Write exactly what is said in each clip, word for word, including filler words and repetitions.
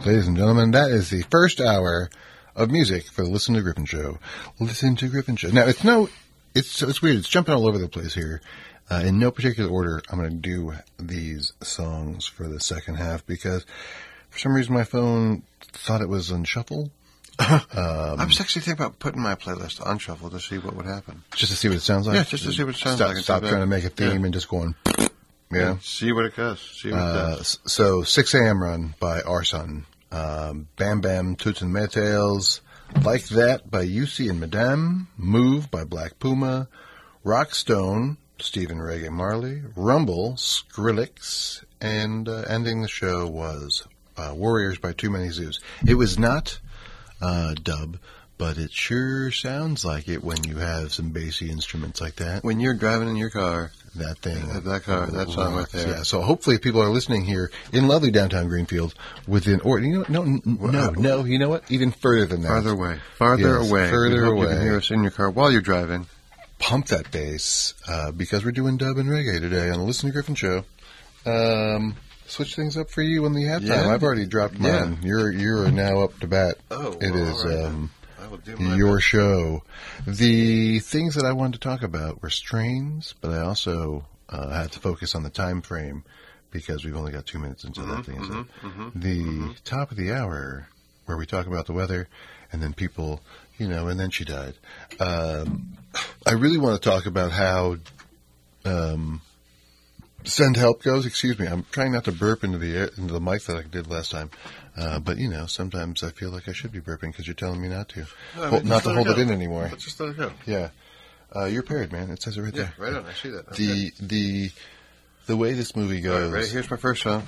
Ladies and gentlemen, that is the first hour of music for the Listen to Griffin Show. Listen to Griffin Show. Now, it's no, it's it's weird. It's jumping all over the place here. Uh, in no particular order, I'm going to do these songs for the second half because for some reason my phone thought it was on shuffle. um, I was actually thinking about putting my playlist on shuffle to see what would happen. Just to see what it sounds like? Yeah, just to see what it sounds stop, like. Stop trying to make a theme yeah. and just going, yeah. yeah. See what it does. See what uh, it does. So, six a.m. Run by Arson. Um, Bam Bam Toots and Maytails. Like That by U C and Madame. Move by Black Puma. Rockstone, Stephen Reggae Marley. Rumble, Skrillex. And uh, ending the show was uh, Warriors by Too Many Zoos. It was not uh, dub, but it sure sounds like it when you have some bassy instruments like that. When you're driving in your car. That thing. Uh, that car, that song right there. Yeah, so hopefully people are listening here in lovely downtown Greenfield within, or, you know, no, no, no, you know what? Even further than that. Farther away. Farther yes, away. Further we hope away. You can hear us in your car while you're driving. Pump that bass, uh, because we're doing dub and reggae today on the Listen to Griffin Show. Um, switch things up for you on the halftime. Yeah. I've already dropped mine. Yeah. You're, you're now up to bat. Oh, It well, is, right, um, your best. show. The things that I wanted to talk about were strains, but I also uh, had to focus on the time frame because we've only got two minutes into mm-hmm, that thing. So mm-hmm, mm-hmm, the mm-hmm. top of the hour, where we talk about the weather, and then people, you know, and then she died. Um, I really want to talk about how um, send help goes. Excuse me, I'm trying not to burp into the air, into the mic that I did last time. Uh, but, you know, sometimes I feel like I should be burping because you're telling me not to. No, I mean, Hold, not to hold it, it in anymore. But just let it go. Yeah. Uh, you're paired, man. It says it right yeah, there. right on. I see that. Okay. The the the way this movie goes. Right, right. Here's my first song.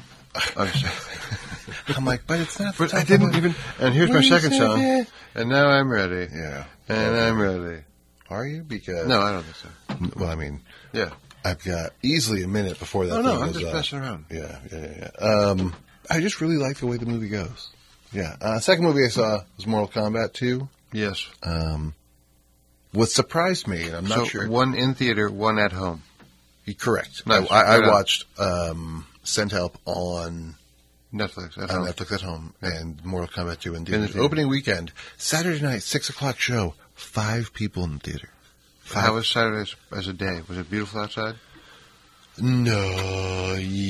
I'm like, but it's not. But I didn't even. And here's my second song. It? And now I'm ready. Yeah. And okay. I'm ready. Are you? Because no, I don't think so. Well, I mean, yeah. I've got easily a minute before that. Oh thing no, goes I'm just off. messing around. Yeah, yeah, yeah. yeah. Um, I just really like the way the movie goes. Yeah. Uh, second movie I saw was Mortal Kombat two. Yes. Um, what surprised me, and I'm not so sure. One in theater, one at home. Correct. Nice. I, I right watched um, Send Help on Netflix at on home. Netflix at home and Mortal Kombat two in In the theaters. theater. Opening weekend, Saturday night, six o'clock show. Five people in the theater. Five. How was Saturday as, as a day? Was it beautiful outside? No,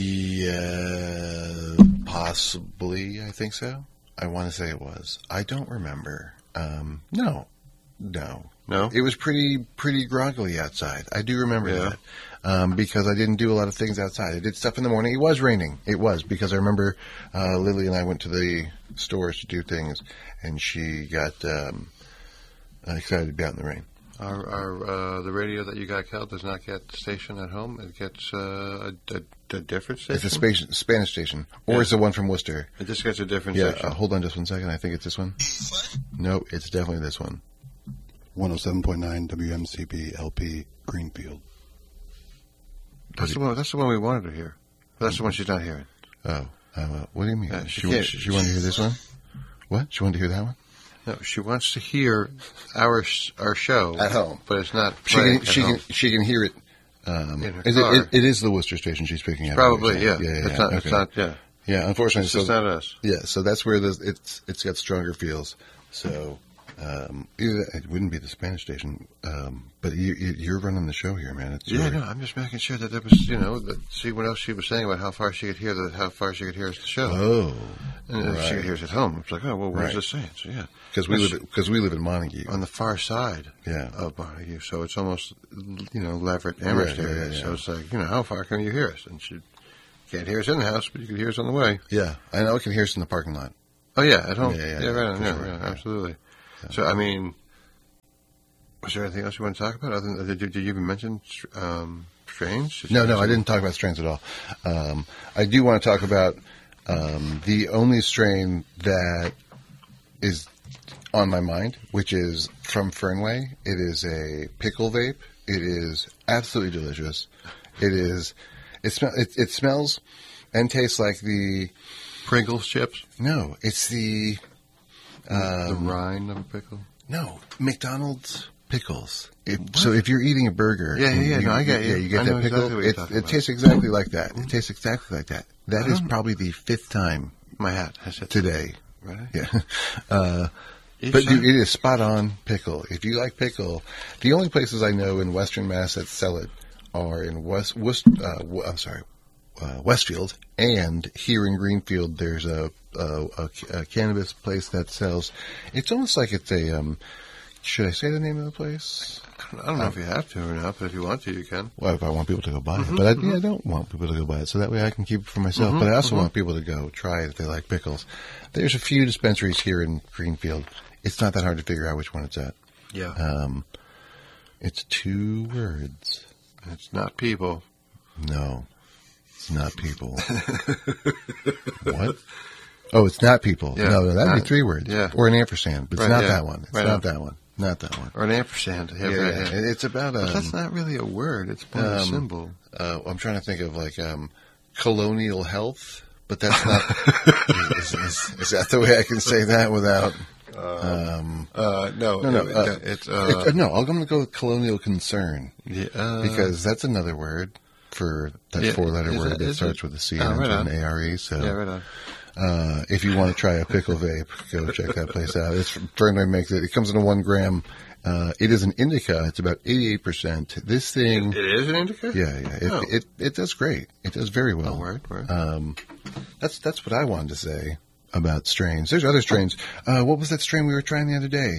yeah, possibly. I think so. I want to say it was. I don't remember. Um, no, no, no. It was pretty, pretty groggily outside. I do remember Yeah. that um, because I didn't do a lot of things outside. I did stuff in the morning. It was raining. It was because I remember uh, Lily and I went to the stores to do things, and she got um, excited to be out in the rain. Our, our uh, the radio that you got, Cal, does not get the station at home. It gets uh, a, a, a different station. It's a Spanish, Spanish station, or Yeah. it's the one from Worcester. It just gets a different Yeah, section. uh, hold on just one second. I think it's this one. No, it's definitely this one. one oh seven point nine W M C P L P Greenfield. That's the one. That's the one we wanted to hear. That's the one she's not hearing. Oh, uh, what do you mean? Yeah, she she, can't- she, she wanted to hear this one? What? She wanted to hear that one? No, she wants to hear our our show At home. but it's not. She playing can, at she home. can, she can hear it. Um, In her is car. it, it, it is the Worcester station she's speaking at. Probably, yeah. Yeah, yeah, It's yeah. not. Okay. It's not. Yeah. Yeah, unfortunately, It's so just not us. yeah, so that's where the, it's it's got stronger feels. So um, either that, it wouldn't be the Spanish station, um, but you, you, you're running the show here, man. It's Yeah, your- no, I'm just making sure that there was, you know, that, see what else she was saying about how far she could hear the, how far she could hear us the show. Oh, and if she right. could hear us at home, it's like, oh, well, what Right. is this saying? So, yeah. because we That's live because we live in Montague. on the far side Yeah. of Montague, so it's almost, you know, Leverett, Amherst Yeah, yeah, area. yeah, yeah. So it's like, you know, how far can you hear us? And she can't hear us in the house, but you can hear us on the way. Yeah, I know I can hear us in the parking lot. Oh, yeah, at home. Yeah, yeah, Yeah, yeah, right on. for Yeah, sure, yeah, yeah. absolutely. So, I mean, was there anything else you want to talk about? Other than, did, you, did you even mention um, strains? Did No, you no, I mention- didn't talk about strains at all. Um, I do want to talk about um, the only strain that is on my mind, which is from Fernway. It is a pickle vape. It is absolutely delicious. It is. It, sm- it, it smells and tastes like the. Pringles chips? No, it's the. the Um, rind of a pickle? no, McDonald's pickles. It, so if you're eating a burger, Yeah, yeah, and yeah, no, I get you. Yeah, you get I that know pickle. exactly what you're it talking it about. tastes exactly like that. It tastes exactly like that. That I is don't- probably the fifth time My hat. I said today. Right? Yeah. Uh, Each but time? dude, it is spot on pickle. If you like pickle, the only places I know in Western Mass that sell it are in West, West uh, w- I'm sorry, uh, Westfield, and here in Greenfield, there's a, a, a, a cannabis place that sells. It's almost like it's a. Um, should I say the name of the place? I don't know if you have to or not, but if you want to, you can. Well, if I want people to go buy it, but I, yeah, I don't want people to go buy it, so that way I can keep it for myself. Mhm, But I also mhm. want people to go try it if they like pickles. There's a few dispensaries here in Greenfield. It's not that hard to figure out which one it's at. Yeah. Um, it's two words. It's not people. No, it's not people. What? Oh, it's not people. Yeah, no, no, that'd not- be three words. yeah. Or an ampersand, but it's Right, not yeah. that one. It's Right not on. that one. Not that one. Or an ampersand. Yeah, Yeah, right, yeah. yeah. It's about um, But that's not really a word. It's more a um, symbol. uh, I'm trying to think of like um, colonial health, but that's not. is, is, is that the way I can say that without? Um, Uh, no, no, no. it- Uh, it's it- uh, uh, no, I'm going to go with colonial concern yeah, uh, because that's another word for that Yeah, four-letter is word it- that is starts it? with a C Oh, and right ends with on. an A R E. So, yeah, right on. uh, if you want to try a pickle vape, go check that place out. It's Fernway makes it. It comes in a one gram. Uh, it is an indica. It's about eighty-eight percent. This thing. It is an indica? Yeah, yeah. It, Oh. it it does great. It does very well. Oh, word, word. Um, that's that's what I wanted to say about strains. There's other strains. Uh, what was that strain we were trying the other day?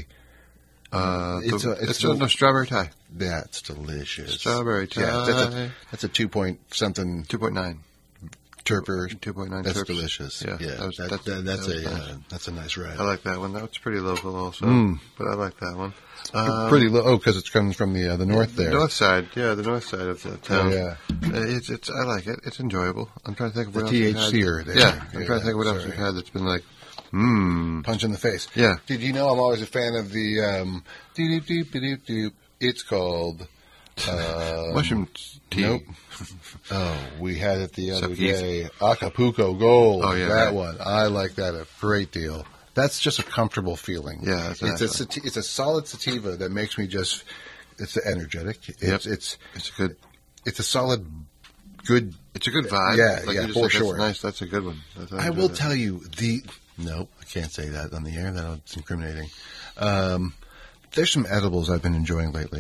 Uh, It's the, a- it's, it's a, a- no, strawberry tie. That's delicious. Strawberry Yeah, that's a, tie. that's a two point something two point nine. terper. two point nine That's terps. delicious. Yeah, Yeah, that was- that, that- that- that's that was a nice. uh, that's a nice ride. I like that one. That's pretty local also, Mm. but I like that one. Um, Pretty low. Oh, because it's coming from the uh, the north the there. north side, yeah, the north side of the Oh, town. yeah. Uh, It's, it's, I like it. It's enjoyable. I'm trying to think of what The else we've had. THC-er there. Yeah, I'm Yeah, trying to think of what else sorry. we've had that's been like, mmm. Punch in the face. Yeah. Did you know I'm always a fan of the um, doop doop doop doop doop. It's called uh, Mushroom tea. Nope. Oh, we had it the other Sup, Keith? day. Acapulco Gold. Oh, yeah, that right. one. I like that a great deal. That's just a comfortable feeling. Yeah, that's it's nice a sati- it's a solid sativa that makes me just. It's energetic. It's Yep. it's It's a good, it's a solid, good. it's a good vibe. Yeah, like yeah, you just for said, sure. That's nice. That's a good one. That's, I enjoy will that. tell you the. No, I can't say that on the air. That's incriminating. Um, there's some edibles I've been enjoying lately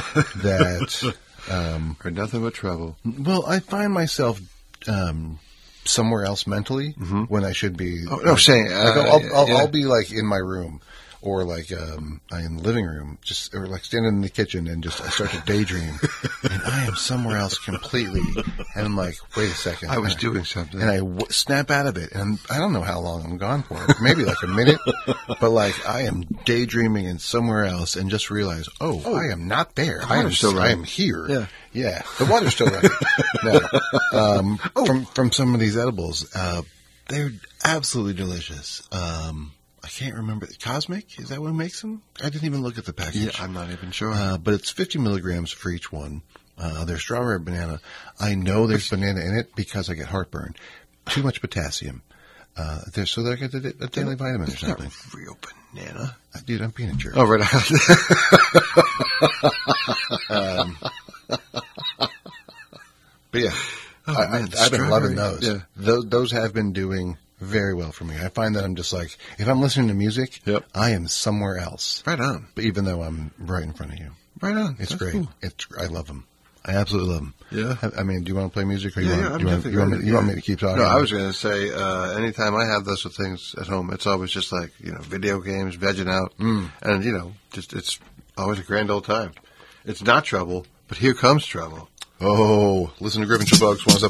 that. Um, Or nothing but trouble. well, I find myself um, somewhere else mentally when I should be. Oh, no, saying, like, uh, I'll, I'll, yeah. I'll be like in my room or like um, in the living room, just or like standing in the kitchen and just I start to daydream, and I am somewhere else completely, and I'm like, wait a second, I was And doing something. and I w- snap out of it, and I don't know how long I'm gone for. Maybe like a minute, but like I am daydreaming in somewhere else, and just realize, oh, I am not there. I am water's still I running. am here. Yeah. yeah. The water's still running. No, um, Oh. from from some of these edibles, uh, they're absolutely delicious. Um, I can't remember. Cosmic, is that what makes them? I didn't even look at the package. yeah, I'm not even sure. Uh, but it's fifty milligrams for each one. Uh, they're strawberry banana. I know there's banana in it because I get heartburn. Too much potassium. Uh, there's, so that I get a, a daily vitamin or it's not something. real banana. Uh, Dude, I'm being a jerk. Oh, right. Um, but yeah, Oh, I, man, I, I've been loving strawberry. those. Yeah. those. Those have been doing very well for me. I find that I'm just like, if I'm listening to music, Yep. I am somewhere else. Right on. But even though I'm right in front of you. Right on. It's That's great. cool. It's I love them. I absolutely love them. Yeah. I, I mean, do you want to play music, or you Yeah, want yeah, I'm you, want, definitely you, want me, ready. you want me Yeah. to keep talking? No, I was going to say, uh, anytime I have those things at home, it's always just like, you know, video games, vegging out. Mm. And, you know, just it's always a grand old time. It's not trouble, but here comes trouble. Oh, listen to Griffin Show, folks. Want to